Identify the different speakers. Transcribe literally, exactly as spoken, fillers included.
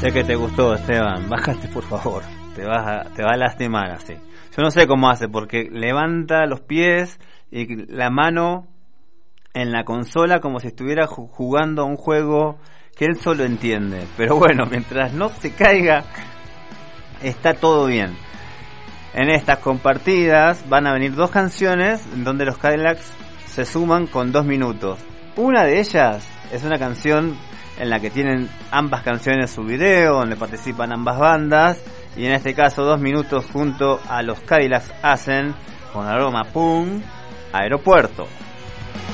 Speaker 1: Sé que te gustó, Esteban. Bájate, por favor. Te vas a, te va a lastimar así. Yo no sé cómo hace, porque levanta los pies y la mano en la consola como si estuviera jugando a un juego que él solo entiende. Pero bueno, mientras no se caiga, está todo bien. En estas compartidas van a venir dos canciones en donde los Cadillacs se suman con dos minutos. Una de ellas es una canción en la que tienen ambas canciones su video, donde participan ambas bandas, y en este caso dos minutos junto a los Cadillacs hacen con aroma pum, Aeropuerto.